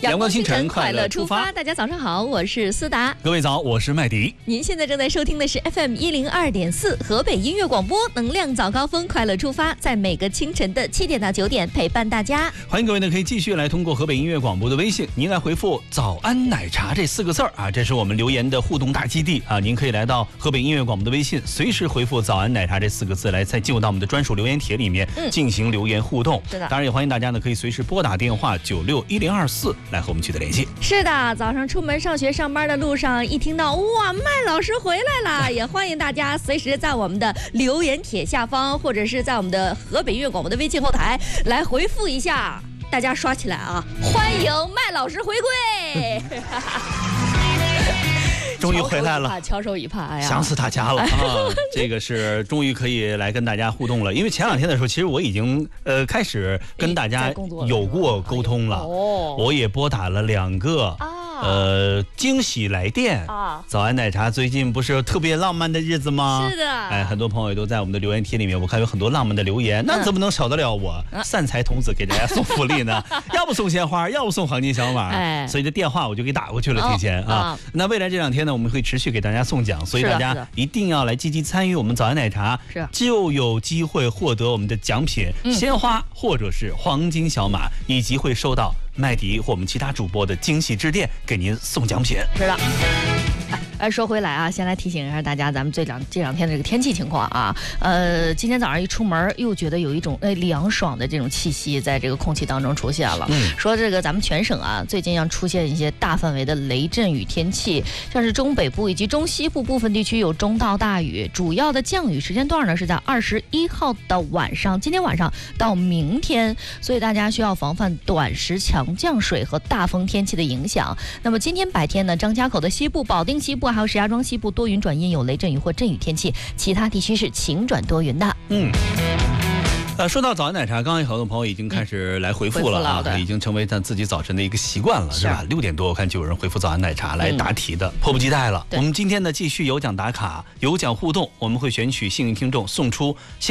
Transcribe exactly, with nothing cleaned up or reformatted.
阳光清晨，快乐出发。 大家早上好，我是思达。 各位早，我是麦迪。 您现在正在收听的是 F M 一零二点四河北音乐广播，能量早高峰，快乐出发，在每个清晨的七点到九点陪伴大家。 欢迎各位呢，可以继续来通过河北音乐广播的微信，您来回复“早安奶茶”这四个字儿啊，这是我们留言的互动大基地啊。您可以来到河北音乐广播的微信，随时回复“早安奶茶”这四个字来，再进入到我们的专属留言帖里面、嗯、进行留言互动。 是的， 当然也欢迎大家呢，可以随时拨打电话九六一零二四来和我们取得联系。 是的，早上出门上学上班的路上，一听到哇麦老师回来了，也欢迎大家随时在我们的留言帖下方，或者是在我们的河北音乐广播的微信后台来回复一下。大家刷起来啊！欢迎麦老师回归。 终于回来了， 翘首以盼，哎呀， 想死大家了啊！这个是终于可以来跟大家互动了，因为前两天的时候，其实我已经呃开始跟大家有过沟通了，哦，我也拨打了两个。啊呃，惊喜来电啊！早安奶茶，最近不是特别浪漫的日子吗？ 是的， 哎，很多朋友也都在我们的留言贴里面，我看有很多浪漫的留言，那怎么能少得了我、嗯、善财童子给大家送福利呢？要不送鲜花，要不送黄金小马，哎，所以这电话我就给打过去了，提前、哦、啊。那未来这两天呢，我们会持续给大家送奖，所以大家一定要来积极参与我们早安奶茶，是就有机会获得我们的奖品，嗯、鲜花或者是黄金小马，以及会收到麦迪或我们其他主播的惊喜致电，给您送奖品。 是的。哎，说回来啊，先来提醒一下大家，咱们这两这两天的这个天气情况啊，呃，今天早上一出门，又觉得有一种哎凉爽的这种气息在这个空气当中出现了。嗯，说这个咱们全省啊，最近要出现一些大范围的雷阵雨天气，像是中北部以及中西部部分地区有中到大雨，主要的降雨时间段呢是在二十一号的晚上，今天晚上到明天，所以大家需要防范短时强降水和大风天气的影响。那么今天白天呢，张家口的西部、保定西部还有石家庄西部多云转阴，有雷阵雨或阵雨天气，其他地区是晴转多云的。 嗯。呃，说到早安奶茶，刚刚有很多朋友已经开始来回复了啊，嗯、已经成为他自己早晨的一个习惯了，是, 是吧？六点多我看就有人回复早安奶茶来答题的，嗯、迫不及待了。我们今天呢继续有奖打卡，有奖互动，我们会选取幸运听众送出。